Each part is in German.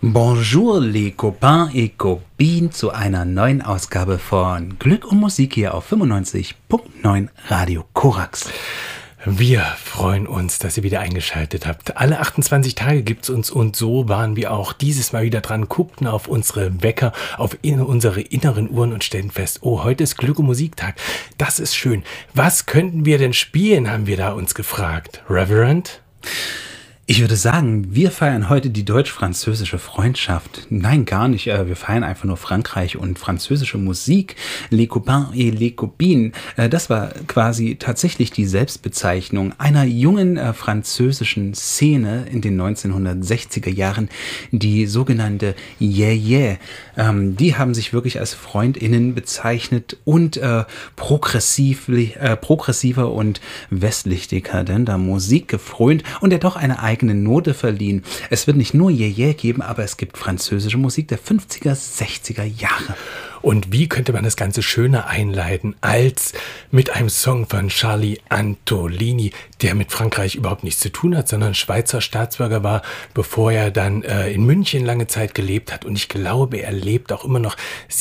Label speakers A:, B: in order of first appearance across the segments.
A: Bonjour les copains et copines zu einer neuen Ausgabe von Glück und Musik hier auf 95.9 Radio Korax.
B: Wir freuen uns, dass ihr wieder eingeschaltet habt. Alle 28 Tage gibt's uns und so waren wir auch dieses Mal wieder dran, guckten auf unsere Wecker, auf unsere inneren Uhren und stellten fest, oh, heute ist Glück und Musiktag. Das ist schön. Was könnten wir denn spielen, haben wir da uns gefragt. Reverend?
A: Ich würde sagen, wir feiern heute die deutsch-französische Freundschaft. Nein, gar nicht. Wir feiern einfach nur Frankreich und französische Musik. Les copains et les copines. Das war quasi tatsächlich die Selbstbezeichnung einer jungen französischen Szene in den 1960er Jahren, die sogenannte Yeah Yeah. Die haben sich wirklich als FreundInnen bezeichnet und progressiver und westlich dekadenter Musik gefrönt und der doch eine eigene Note verliehen. Es wird nicht nur Yeah Yeah geben, aber es gibt französische Musik der 50er, 60er Jahre.
B: Und wie könnte man das Ganze schöner einleiten als mit einem Song von Charlie Antolini, der mit Frankreich überhaupt nichts zu tun hat, sondern Schweizer Staatsbürger war, bevor er dann in München lange Zeit gelebt hat. Und ich glaube, er lebt auch immer noch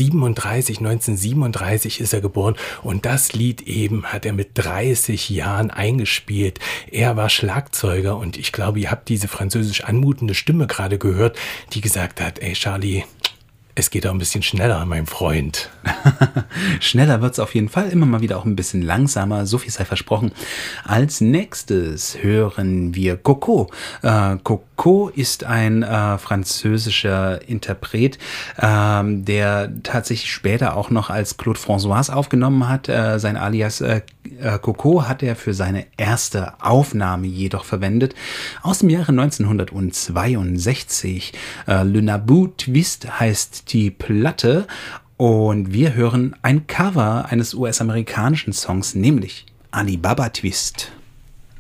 B: 1937 ist er geboren. Und das Lied eben hat er mit 30 Jahren eingespielt. Er war Schlagzeuger und ich glaube, ihr habt diese französisch anmutende Stimme gerade gehört, die gesagt hat, ey Charlie, es geht auch ein bisschen schneller, mein Freund.
A: Schneller wird's auf jeden Fall, immer mal wieder auch ein bisschen langsamer, so viel sei versprochen. Als nächstes hören wir Coco. Coco ist ein französischer Interpret, der tatsächlich später auch noch als Claude François aufgenommen hat. Sein Alias Coco hat er für seine erste Aufnahme jedoch verwendet. Aus dem Jahre 1962. Le Naboo Twist heißt die Platte und wir hören ein Cover eines US-amerikanischen Songs, nämlich Alibaba Twist.